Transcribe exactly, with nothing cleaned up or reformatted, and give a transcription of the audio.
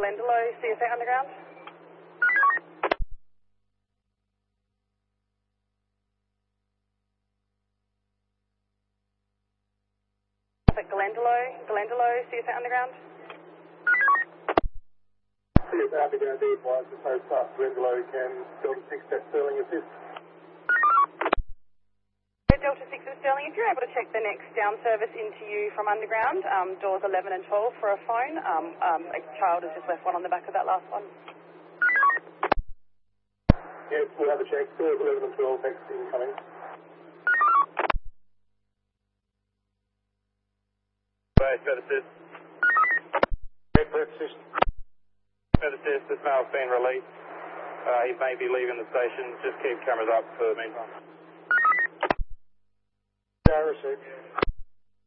Glendalough, C S A Underground. Glendalough, Glendalough, C S A Underground. C S A Underground, D advise the post past Glendalough, can Delta six at Sterling assist? Delta six at Sterling, if you're able to check the next down service into you from Underground, um, doors eleven and twelve for a phone. Um, um, a child has just left one on the back of that last one. Yes, we'll have a check. Doors eleven and twelve, next incoming. Right, got assist. Airport assist. Got assist, this male's been released. Uh, he may be leaving the station. Just keep cameras up for the meantime. Yeah, received.